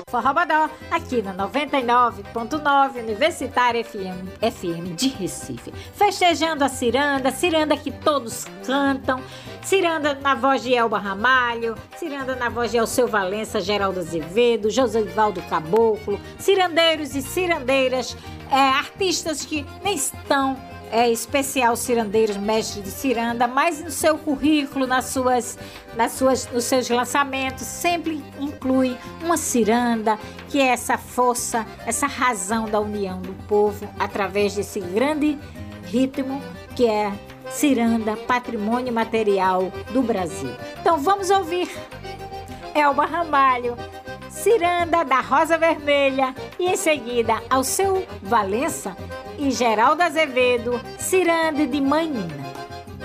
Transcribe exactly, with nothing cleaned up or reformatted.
Forrobodó, aqui na noventa e nove ponto nove Universitária F M, F M de Recife. Festejando a ciranda, ciranda que todos cantam, ciranda na voz de Elba Ramalho, ciranda na voz de Alceu Valença, Geraldo Azevedo, Josivaldo Caboclo, cirandeiros e cirandeiras, é, artistas que nem estão é, especial cirandeiros, mestres de ciranda, mas no seu currículo, nas suas, nas suas, nos seus lançamentos, sempre inclui uma ciranda, que é essa força, essa razão da união do povo, através desse grande ritmo que é ciranda, patrimônio material do Brasil. Então vamos ouvir Elba Ramalho, ciranda da Rosa Vermelha, e em seguida Alceu Valença e Geraldo Azevedo, ciranda de Manhina.